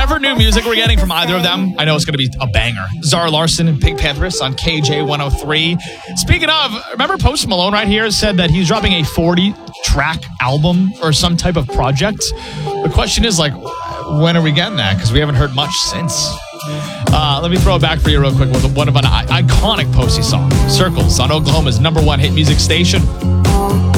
whatever new music we're getting from either of them, I know it's going to be a banger. Zara Larsson and Pink Panthers on KJ 103. Speaking of, remember Post Malone right here said that he's dropping a 40-track album or some type of project? The question is, like, when are we getting that? Because we haven't heard much since. Let me throw it back for you real quick with one of an iconic Posty song, Circles, on Oklahoma's #1 hit music station.